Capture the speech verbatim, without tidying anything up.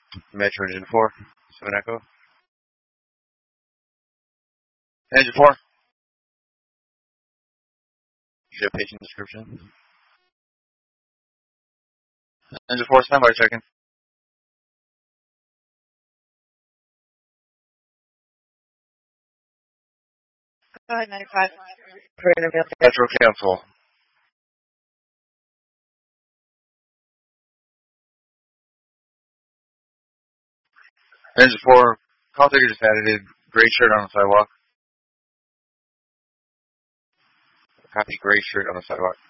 Metro Engine four, seven Echo. Engine four. Ship patient description. Engine four, standby checking. Go ahead, ninety-five. Metro cancel. Engine four, call ticket just added. Gray shirt on the sidewalk. Copy, gray shirt on the sidewalk.